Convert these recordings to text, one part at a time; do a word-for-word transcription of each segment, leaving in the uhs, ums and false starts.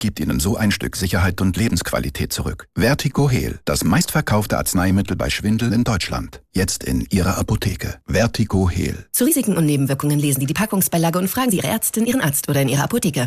gibt Ihnen so ein Stück Sicherheit und Lebensqualität zurück. Vertigo-Heal, das meistverkaufte Arzneimittel bei Schwindel in Deutschland. Jetzt in Ihrer Apotheke. Vertigo-Heal. Zu Risiken und Nebenwirkungen lesen Sie die Packungsbeilage und fragen Sie Ihre Ärztin, Ihren Arzt oder in Ihrer Apotheke.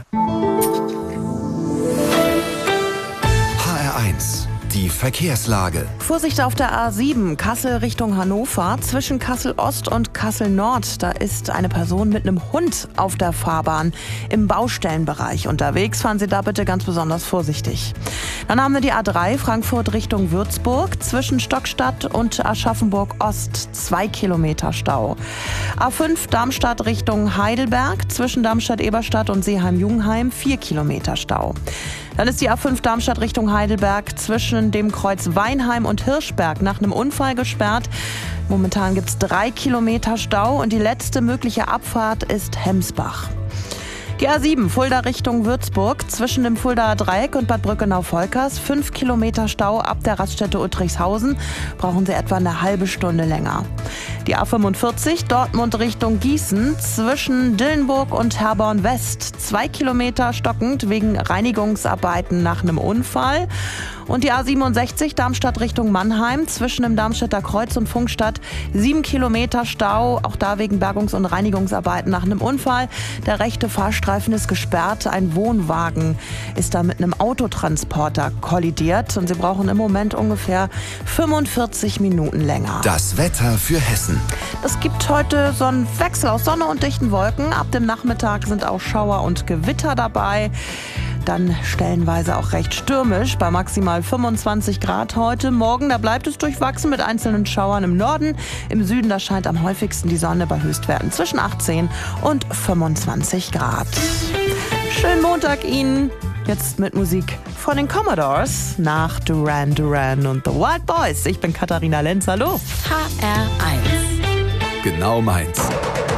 H R eins. Die Verkehrslage. Vorsicht auf der A sieben, Kassel Richtung Hannover. Zwischen Kassel Ost und Kassel Nord, da ist eine Person mit einem Hund auf der Fahrbahn im Baustellenbereich unterwegs. Fahren Sie da bitte ganz besonders vorsichtig. Dann haben wir die A drei, Frankfurt Richtung Würzburg. Zwischen Stockstadt und Aschaffenburg Ost, zwei Kilometer Stau. A fünf, Darmstadt Richtung Heidelberg. Zwischen Darmstadt-Eberstadt und Seeheim-Jugenheim, vier Kilometer Stau. Dann ist die A fünf Darmstadt Richtung Heidelberg zwischen dem Kreuz Weinheim und Hirschberg nach einem Unfall gesperrt. Momentan gibt es drei Kilometer Stau und die letzte mögliche Abfahrt ist Hemsbach. Die A sieben, Fulda Richtung Würzburg, zwischen dem Fuldaer Dreieck und Bad Brückenau-Volkers, fünf Kilometer Stau ab der Raststätte Uttrichshausen, brauchen Sie etwa eine halbe Stunde länger. Die A fünfundvierzig, Dortmund Richtung Gießen, zwischen Dillenburg und Herborn West, zwei Kilometer stockend wegen Reinigungsarbeiten nach einem Unfall. Und die A siebenundsechzig, Darmstadt Richtung Mannheim, zwischen dem Darmstädter Kreuz und Funkstadt, sieben Kilometer Stau, auch da wegen Bergungs- und Reinigungsarbeiten nach einem Unfall. Der rechte Fahrstreifen ist gesperrt, ein Wohnwagen ist da mit einem Autotransporter kollidiert und Sie brauchen im Moment ungefähr fünfundvierzig Minuten länger. Das Wetter für Hessen. Es gibt heute so einen Wechsel aus Sonne und dichten Wolken. Ab dem Nachmittag sind auch Schauer und Gewitter dabei. Dann stellenweise auch recht stürmisch bei maximal fünfundzwanzig Grad heute. Morgen, da bleibt es durchwachsen mit einzelnen Schauern im Norden. Im Süden, da scheint am häufigsten die Sonne bei Höchstwerten zwischen achtzehn und fünfundzwanzig Grad. Schönen Montag Ihnen. Jetzt mit Musik von den Commodores nach Duran Duran und The Wild Boys. Ich bin Katharina Lenz. Hallo. H R eins. Genau meins.